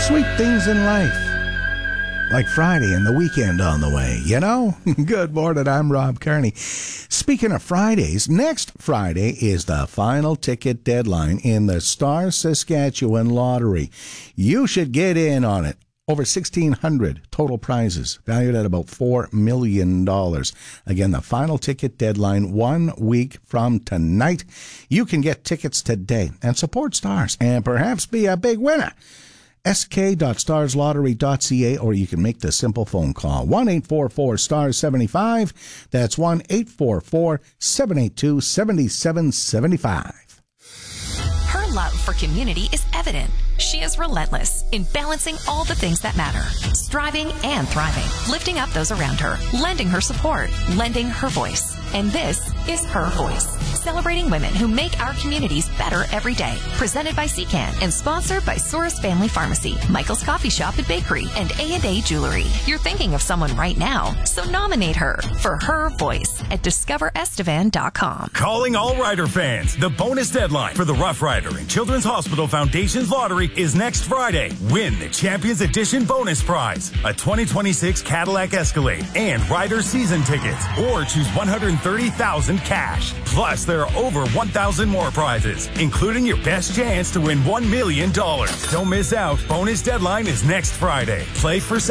Sweet things in life. Like Friday and the weekend on the way, you know? Good morning, I'm Rob Kearney. Speaking of Fridays, next Friday is the final ticket deadline in the Star Saskatchewan Lottery. You should get in on it. Over 1,600 total prizes, valued at about $4 million. Again, the final ticket deadline 1 week from tonight. You can get tickets today and support Stars and perhaps be a big winner. sk.starslottery.ca, or you can make the simple phone call 1-844-STARS-75. That's 1-844-782-7775. Her love for community is evident. She is relentless in balancing all the things that matter, striving and thriving, lifting up those around her, lending her support, lending her voice. And this is Her Voice, celebrating women who make our communities better every day. Presented by CCAN and sponsored by Souris Family Pharmacy, Michael's Coffee Shop and Bakery, and A&A Jewelry. You're thinking of someone right now, so nominate her for Her Voice at discoverestevan.com. Calling all Rider fans. The bonus deadline for the Rough Rider and Children's Hospital Foundation's lottery is next Friday. Win the Champions Edition bonus prize, a 2026 Cadillac Escalade and Rider season tickets, or choose $130,000 cash. Plus, there are over 1,000 more prizes, including your best chance to win $1 million. Don't miss out. Bonus deadline is next Friday. Play for